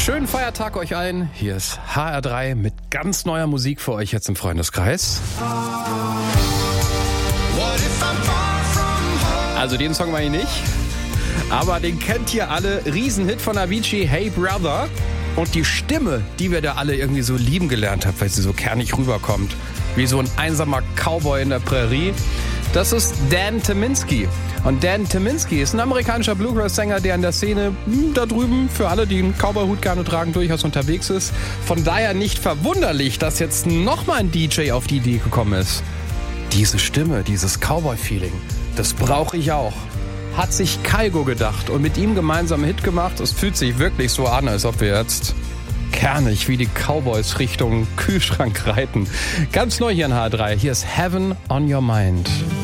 Schönen Feiertag euch allen. Hier ist HR3 mit ganz neuer Musik für euch jetzt im Freundeskreis. Also den Song meine ich nicht, aber den kennt ihr alle. Riesenhit von Avicii, Hey Brother. Und die Stimme, die wir da alle irgendwie so lieben gelernt haben, weil sie so kernig rüberkommt, wie so ein einsamer Cowboy in der Prärie, das ist Dan Tyminski. Und Dan Tyminski ist ein amerikanischer Bluegrass-Sänger, der in der Szene da drüben, für alle, die einen Cowboy-Hut gerne tragen, durchaus unterwegs ist. Von daher nicht verwunderlich, dass jetzt nochmal ein DJ auf die Idee gekommen ist. Diese Stimme, dieses Cowboy-Feeling, das brauche ich auch. Hat sich Kygo gedacht und mit ihm gemeinsam einen Hit gemacht. Es fühlt sich wirklich so an, als ob wir jetzt kernig wie die Cowboys Richtung Kühlschrank reiten. Ganz neu hier in H3. Hier ist Heaven on Your Mind.